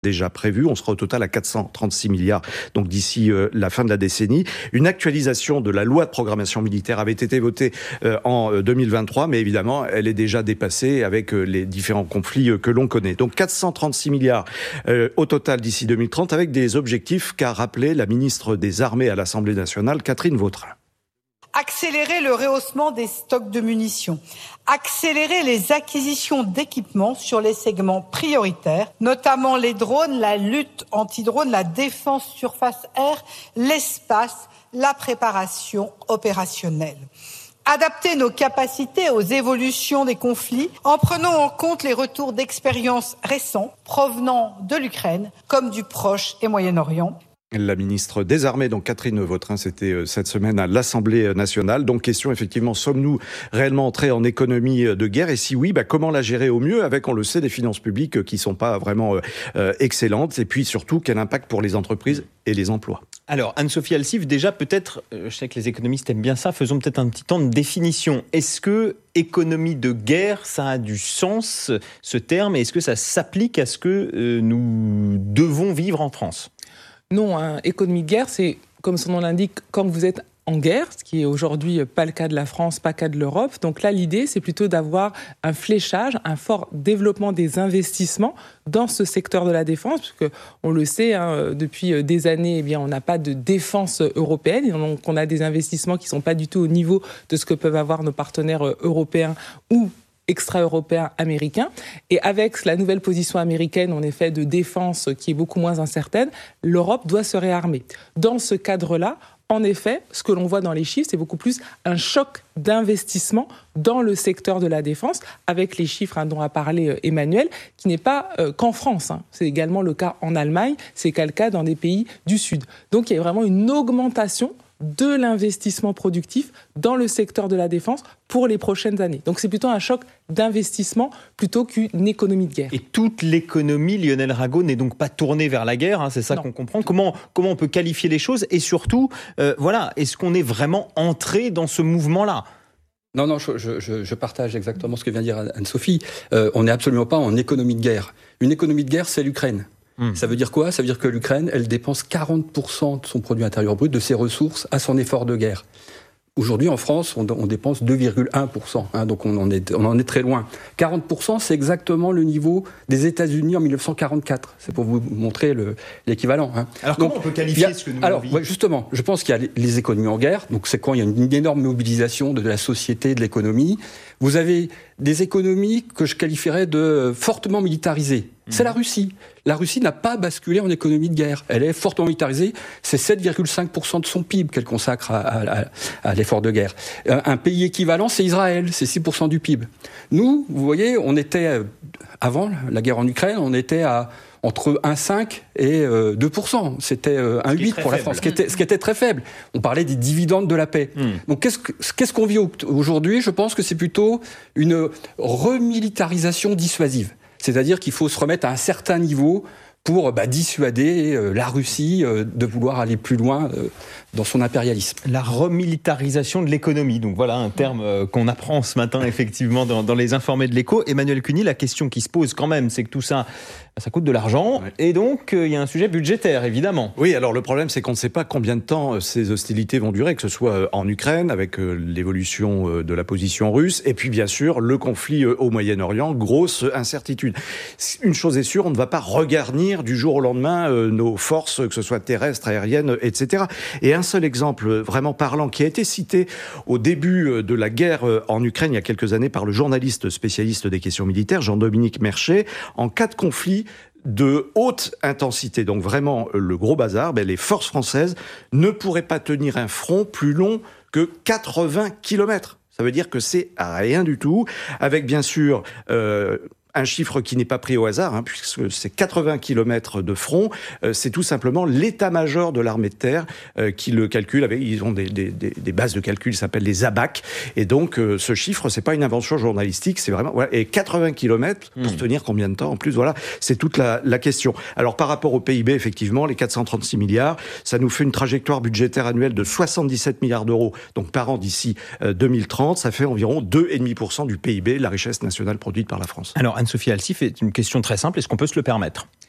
déjà prévu. On sera au total à 436 milliards, donc d'ici la fin de la décennie. Une actualisation de la loi de programmation militaire avait été votée en 2023, mais évidemment, elle est déjà dépassée avec les différents conflits que l'on connaît. Donc 436 milliards au total d'ici 2030, avec des objectifs qu'a rappelé la ministre des Armées à l'Assemblée nationale, Catherine Vautrin. Accélérer le rehaussement des stocks de munitions, accélérer les acquisitions d'équipements sur les segments prioritaires, notamment les drones, la lutte anti-drone, la défense surface-air, l'espace, la préparation opérationnelle. Adapter nos capacités aux évolutions des conflits en prenant en compte les retours d'expériences récents provenant de l'Ukraine comme du Proche et Moyen-Orient. La ministre des Armées, donc Catherine Vautrin, c'était cette semaine à l'Assemblée nationale. Donc question, effectivement, sommes-nous réellement entrés en économie de guerre? Et si oui, comment la gérer au mieux avec, on le sait, des finances publiques qui sont pas vraiment excellentes? Et puis surtout, quel impact pour les entreprises et les emplois? Alors, Anne-Sophie Alsif, déjà peut-être, je sais que les économistes aiment bien ça, faisons peut-être un petit temps de définition. Est-ce que économie de guerre, ça a du sens, ce terme, et est-ce que ça s'applique à ce que nous devons vivre en France? Non, économie de guerre, c'est, comme son nom l'indique, quand vous êtes en guerre, ce qui est aujourd'hui pas le cas de la France, pas le cas de l'Europe. Donc là, l'idée, c'est plutôt d'avoir un fléchage, un fort développement des investissements dans ce secteur de la défense, puisque on le sait, depuis des années, on n'a pas de défense européenne, et donc on a des investissements qui ne sont pas du tout au niveau de ce que peuvent avoir nos partenaires européens ou extra-européen américain. Et avec la nouvelle position américaine, en effet, de défense qui est beaucoup moins incertaine, l'Europe doit se réarmer. Dans ce cadre-là, en effet, ce que l'on voit dans les chiffres, c'est beaucoup plus un choc d'investissement dans le secteur de la défense, avec les chiffres dont a parlé Emmanuel, qui n'est pas qu'en France. C'est également le cas en Allemagne, c'est le cas dans des pays du Sud. Donc il y a vraiment une augmentation de l'investissement productif dans le secteur de la défense pour les prochaines années. Donc c'est plutôt un choc d'investissement plutôt qu'une économie de guerre. Et toute l'économie, Lionel Rago, n'est donc pas tournée vers la guerre, c'est ça qu'on comprend. Comment on peut qualifier les choses? Et surtout, est-ce qu'on est vraiment entré dans ce mouvement-là? Non, je partage exactement ce que vient de dire Anne-Sophie. On n'est absolument pas en économie de guerre. Une économie de guerre, c'est l'Ukraine. Ça veut dire quoi? Ça veut dire que l'Ukraine, elle dépense 40% de son produit intérieur brut, de ses ressources, à son effort de guerre. Aujourd'hui, en France, on dépense 2,1%, donc on en est très loin. 40%, c'est exactement le niveau des États-Unis en 1944. C'est pour vous montrer l'équivalent. Alors comment on peut qualifier ce que nous vivons? Justement, je pense qu'il y a les économies en guerre, donc c'est quand il y a une énorme mobilisation de la société, de l'économie. Vous avez des économies que je qualifierais de fortement militarisées. C'est la Russie. La Russie n'a pas basculé en économie de guerre. Elle est fortement militarisée. C'est 7,5% de son PIB qu'elle consacre à l'effort de guerre. Un pays équivalent, c'est Israël. C'est 6% du PIB. Nous, vous voyez, on était, avant la guerre en Ukraine, on était entre 1,5 et 2%. C'était 1,8 pour la France, ce qui était très faible. On parlait des dividendes de la paix. Donc qu'est-ce qu'on vit aujourd'hui? Je pense que c'est plutôt une remilitarisation dissuasive. C'est-à-dire qu'il faut se remettre à un certain niveau pour dissuader la Russie de vouloir aller plus loin dans son impérialisme. La remilitarisation de l'économie, donc voilà un terme qu'on apprend ce matin effectivement dans les informés de l'Écho. Emmanuel Cuny, la question qui se pose quand même, c'est que tout ça, ça coûte de l'argent, et donc il y a un sujet budgétaire, évidemment. Oui, alors le problème, c'est qu'on ne sait pas combien de temps ces hostilités vont durer, que ce soit en Ukraine, avec l'évolution de la position russe, et puis bien sûr, le conflit au Moyen-Orient, grosse incertitude. Une chose est sûre, on ne va pas regarnir du jour au lendemain nos forces, que ce soit terrestres, aériennes, etc. Et un seul exemple vraiment parlant, qui a été cité au début de la guerre en Ukraine, il y a quelques années, par le journaliste spécialiste des questions militaires, Jean-Dominique Merchet, en cas de conflit de haute intensité, donc vraiment le gros bazar, les forces françaises ne pourraient pas tenir un front plus long que 80 km. Ça veut dire que c'est rien du tout, avec bien sûr un chiffre qui n'est pas pris au hasard, puisque c'est 80 km de front. C'est tout simplement l'état-major de l'armée de terre qui le calcule. Ils ont des bases de calcul qui s'appellent les ABAC. Et donc, ce chiffre, c'est pas une invention journalistique, c'est vraiment... Voilà. Et 80 km, pour tenir combien de temps? En plus, voilà, c'est toute la question. Alors, par rapport au PIB, effectivement, les 436 milliards, ça nous fait une trajectoire budgétaire annuelle de 77 milliards d'euros, donc par an d'ici 2030. Ça fait environ 2,5% du PIB, la richesse nationale produite par la France. Alors, Anne-Sophie Alsif, est une question très simple. Est-ce qu'on peut se le permettre?